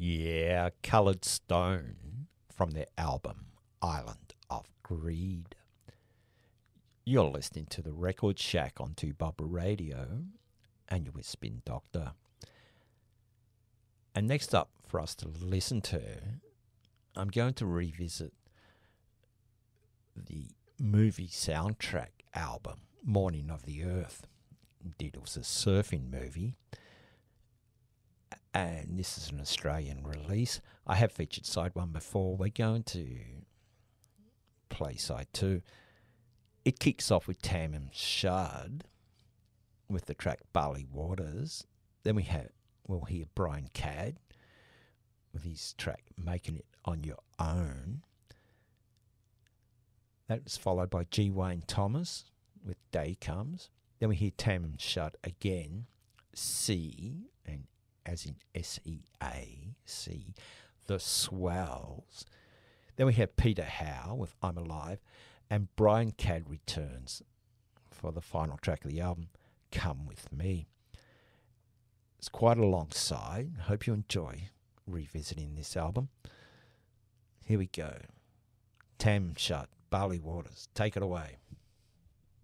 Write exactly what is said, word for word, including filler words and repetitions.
Yeah, Coloured Stone from their album Island of Greed. You're listening to the Record Shack on two Bubba Radio, and you're with Spin Doctor. And next up for us to listen to, I'm going to revisit the movie soundtrack album, Morning of the Earth. Indeed, it was a surfing movie, and this is an Australian release. I have featured side one before. We're going to play side two. It kicks off with Tam Shard with the track Barley Waters. Then we have we'll hear Brian Cadd with his track Making It On Your Own. That was followed by G. Wayne Thomas with Day Comes. Then we hear Tam Shard again, C, and as in S E A, C, The Swells. Then we have Peter Howe with I'm Alive, and Brian Cadd returns for the final track of the album, Come With Me. It's quite a long side. I hope you enjoy revisiting this album. Here we go. Tam Shard, Barley Waters, take it away.